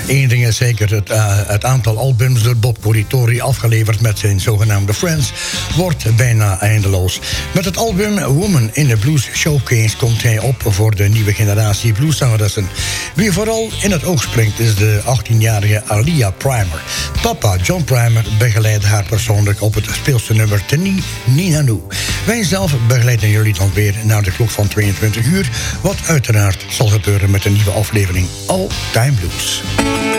Eén ding is zeker, het aantal albums door Bob Corritore afgeleverd met zijn zogenaamde Friends wordt bijna eindeloos. Met het album Woman in the Blues Showcase komt hij op voor de nieuwe generatie blueszangeressen. Wie vooral in het oog springt is de 18-jarige Alia Primer. Papa John Primer begeleidt haar persoonlijk op het speelse nummer Teni Ninanu. Wij zelf begeleiden jullie dan weer naar de klok van 22 uur, wat uiteraard zal gebeuren met een nieuwe aflevering All Time Blues.